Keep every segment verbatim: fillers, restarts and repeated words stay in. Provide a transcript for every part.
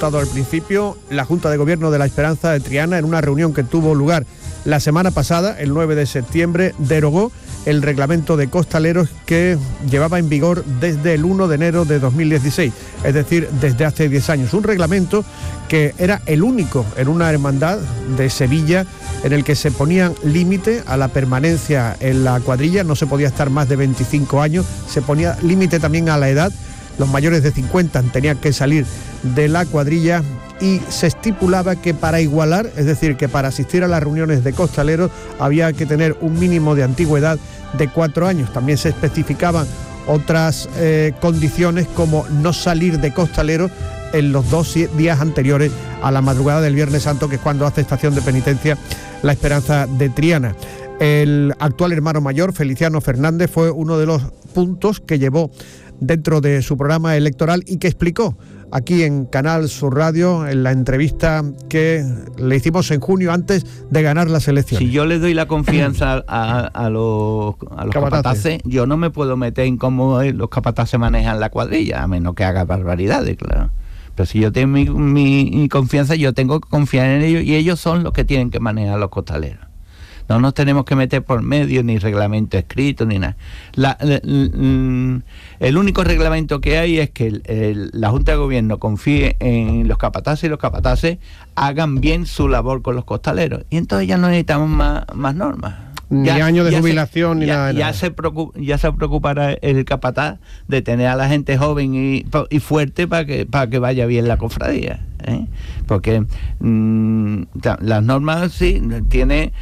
contado al principio, la Junta de Gobierno de La Esperanza de Triana, en una reunión que tuvo lugar la semana pasada, el nueve de septiembre, derogó el reglamento de costaleros que llevaba en vigor desde el uno de enero de dos mil dieciséis, es decir, desde hace diez años. Un reglamento que era el único en una hermandad de Sevilla en el que se ponían límite a la permanencia en la cuadrilla, no se podía estar más de veinticinco años, se ponía límite también a la edad, los mayores de cincuenta tenían que salir de la cuadrilla y se estipulaba que para igualar, es decir, que para asistir a las reuniones de costaleros había que tener un mínimo de antigüedad de cuatro años. También se especificaban otras eh, condiciones como no salir de costaleros en los dos días anteriores a la madrugada del Viernes Santo, que es cuando hace estación de penitencia La Esperanza de Triana. El actual hermano mayor, Feliciano Fernández, fue uno de los puntos que llevó dentro de su programa electoral y que explicó aquí en Canal Sur Radio en la entrevista que le hicimos en junio antes de ganar las elecciones. Si yo le doy la confianza a, a los, a los capataces, yo no me puedo meter en cómo los capataces manejan la cuadrilla, a menos que haga barbaridades, claro. Pero si yo tengo mi, mi, mi confianza, yo tengo que confiar en ellos y ellos son los que tienen que manejar los costaleros. No nos tenemos que meter por medio, ni reglamento escrito, ni nada. La, el, el único reglamento que hay es que el, el, la Junta de Gobierno confíe en los capataces y los capataces hagan bien su labor con los costaleros. Y entonces ya no necesitamos más, más normas. Ni ya, año de ya jubilación, se, ni ya, nada. Ya, nada. Se preocup, ya se preocupará el capataz de tener a la gente joven y, y fuerte para que, para que vaya bien la cofradía, ¿eh? Porque mmm, las normas sí tiene...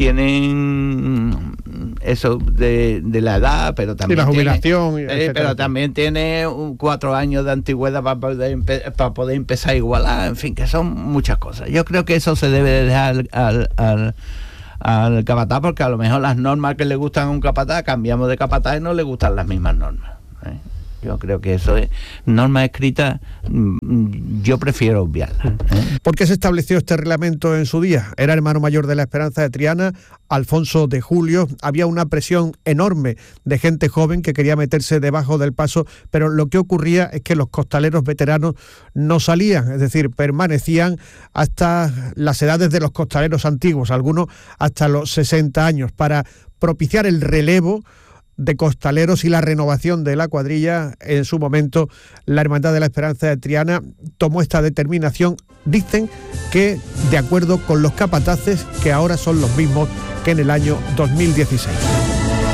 tienen eso de, de la edad, pero también y la jubilación, tiene, eh, pero también tiene un, cuatro años de antigüedad para poder, empe- para poder empezar a igualar, en fin, que son muchas cosas. Yo creo que eso se debe de dejar al, al, al capataz, porque a lo mejor las normas que le gustan a un capataz, cambiamos de capataz y no le gustan las mismas normas, ¿eh? Yo creo que eso es normas escritas, yo prefiero obviarlas, ¿eh? ¿Por qué se estableció este reglamento en su día? Era hermano mayor de La Esperanza de Triana, Alfonso de Julio. Había una presión enorme de gente joven que quería meterse debajo del paso, pero lo que ocurría es que los costaleros veteranos no salían, es decir, permanecían hasta las edades de los costaleros antiguos, algunos hasta los sesenta años, para propiciar el relevo de costaleros y la renovación de la cuadrilla. En su momento la Hermandad de la Esperanza de Triana tomó esta determinación, dicen que de acuerdo con los capataces, que ahora son los mismos que en el año dos mil dieciséis.